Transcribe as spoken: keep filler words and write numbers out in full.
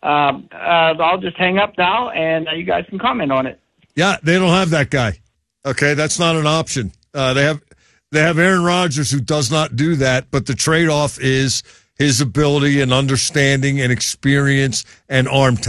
uh, uh, I'll just hang up now, and uh, you guys can comment on it. Yeah, they don't have that guy. Okay, that's not an option. Uh, they have they have Aaron Rodgers, who does not do that, but the trade-off is his ability and understanding and experience and arm talent.